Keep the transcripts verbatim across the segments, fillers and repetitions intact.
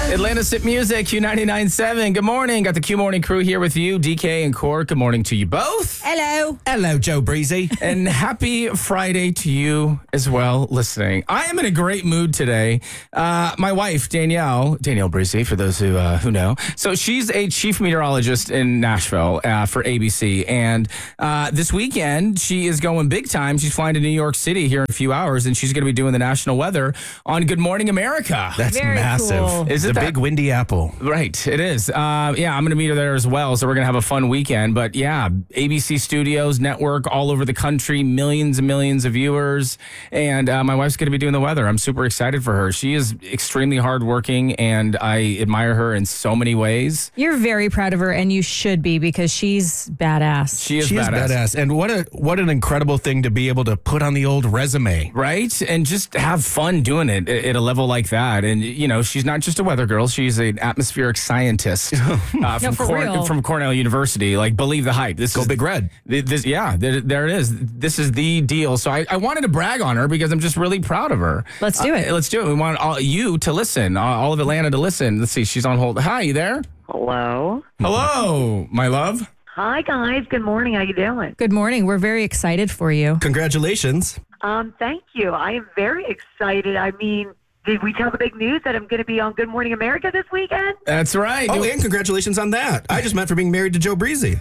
Atlanta Sit Music, Q ninety-nine point seven. Good morning. Got the Q Morning crew here with you, D K and Court. Good morning to you both. Hello. Hello, Joe Breezy. And happy Friday to you as well, listening. I am in a great mood today. Uh, my wife, Danielle, Danielle Breezy, for those who uh, who know. So she's a chief meteorologist in Nashville uh, for A B C. And uh, this weekend, she is going big time. She's flying to New York City here in a few hours, and she's going to be doing the national weather on Good Morning America. That's Very massive. cool. Is it the that- big windy apple? Right, it is. Uh, yeah, I'm going to meet her there as well, so we're going to have a fun weekend. But yeah, A B C Studios, network all over the country, millions and millions of viewers. And uh, my wife's going to be doing the weather. I'm super excited for her. She is extremely hardworking, and I admire her in so many ways. You're very proud of her, and you should be because she's badass. She is She is badass. badass. And what a what an incredible thing to be able to put on the old resume. Right? And just have fun doing it at at a level like that. And, you know, she's not just a weather girl. She's an atmospheric scientist uh, from, for real. from Cornell University. Like, believe the hype. This Go is Big Red. th- This, yeah, there, there it is. This is the deal. So I, I wanted to brag on her because I'm just really proud of her. Let's do it. Uh, let's do it. We want all, you to listen, uh, all of Atlanta to listen. Let's see. She's on hold. Hi, you there? Hello. Hello, my love. Hi guys. Good morning. How you doing? Good morning. We're very excited for you. Congratulations. Um, thank you. I am very excited. I mean, did we tell the big news that I'm going to be on Good Morning America this weekend? That's right. Oh, Do- and congratulations on that. I just meant for being married to Joe Breezy.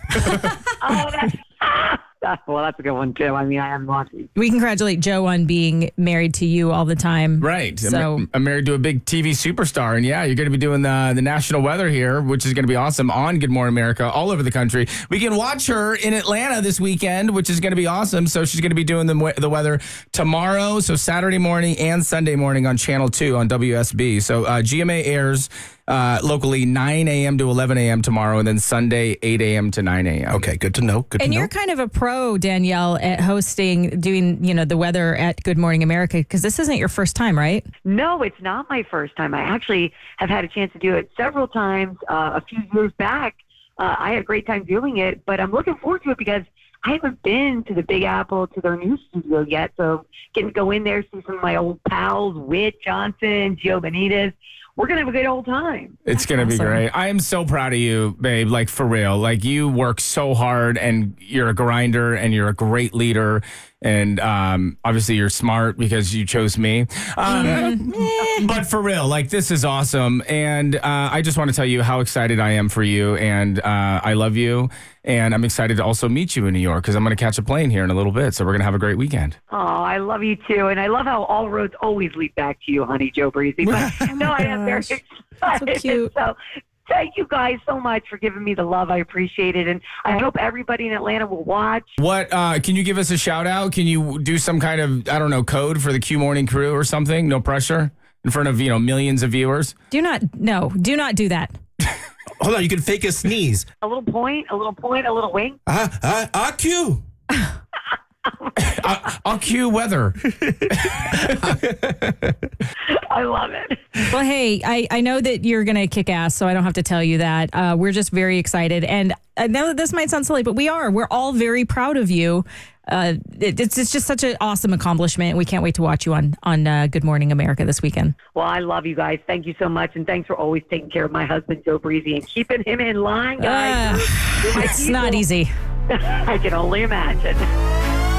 Oh, that's well, that's a good one too. I mean, I am lucky. We congratulate Joe on being married to you all the time. Right. So- I'm, I'm married to a big T V superstar. And yeah, you're going to be doing the, the national weather here, which is going to be awesome on Good Morning America all over the country. We can watch her in Atlanta this weekend, which is going to be awesome. So she's going to be doing the, the weather tomorrow. So Saturday morning and Sunday morning on Channel two on W S B. So uh, G M A airs uh, locally nine a.m. to eleven a.m. tomorrow, and then Sunday eight a.m. to nine a.m. Okay, good to know. Good And to know. you're kind of a pro, Danielle, at hosting, doing, you know, the weather at Good Morning America, because this isn't your first time, right? No, it's not my first time. I actually have had a chance to do it several times. Uh, a few years back, uh, I had a great time doing it, but I'm looking forward to it because I haven't been to the Big Apple, to their new studio yet. So getting to go in there, see some of my old pals, Whit Johnson, Joe Benitez. We're going to have a good old time. It's going to be awesome. great. I am so proud of you, babe. Like, for real. Like, you work so hard, and you're a grinder, and you're a great leader. And um, obviously, you're smart because you chose me. Um, but for real, like, this is awesome. And uh, I just want to tell you how excited I am for you. And uh, I love you. And I'm excited to also meet you in New York because I'm going to catch a plane here in a little bit. So we're going to have a great weekend. Oh, I love you too. And I love how all roads always lead back to you, honey, Joe Breezy. But no, I am very Gosh, excited. so cute. So thank you guys so much for giving me the love. I appreciate it. And I hope everybody in Atlanta will watch. What, uh, can you give us a shout out? Can you do some kind of, I don't know, code for the Q Morning crew or something? No pressure in front of, you know, millions of viewers. Do not, no, do not do that. Hold on, you can fake a sneeze. A little point, a little point, a little wink. Ah, ah, ah, Q. I, I'll cue weather. I love it. Well, hey, I, I know that you're going to kick ass, so I don't have to tell you that. Uh, we're just very excited. And I know that this might sound silly, but we are. We're all very proud of you. Uh, it, it's, it's just such an awesome accomplishment. We can't wait to watch you on, on uh, Good Morning America this weekend. Well, I love you guys. Thank you so much. And thanks for always taking care of my husband, Joe Breezy, and keeping him in line, guys. Uh, You're my it's not people. easy. I can only imagine.